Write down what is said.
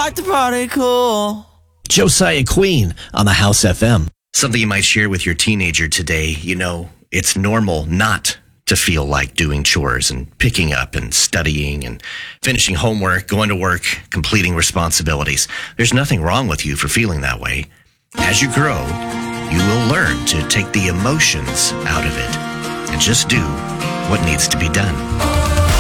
like to party cool. Josiah Queen on the House FM. Something you might share with your teenager today. You know, it's normal not to feel like doing chores and picking up and studying and finishing homework, going to work, completing responsibilities. There's nothing wrong with you for feeling that way. As you grow, you will learn to take the emotions out of it and just do what needs to be done.